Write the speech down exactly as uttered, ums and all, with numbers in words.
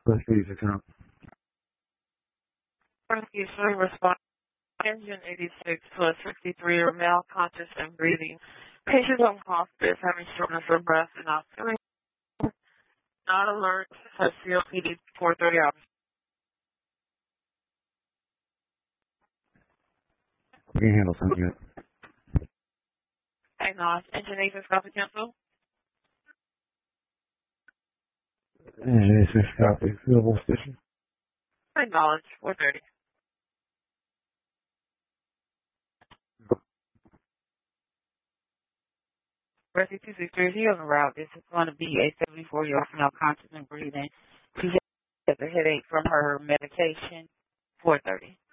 Let's see his account. Rescue three respond. Engine eighty-six plus sixty-three are malconscious and breathing. Patient on hospice having shortness of breath and oxygen. Not alert. Has C O P D for thirty hours. We can handle something yet. Acknowledge. Engine eighty-six copy cancel. Engine eighty-six copy. Available station. Acknowledge. four thirty. Rescue two six three, he on the route. This is going to be a seventy-four-year-old female conscious and breathing. She has a headache from her medication. four thirty.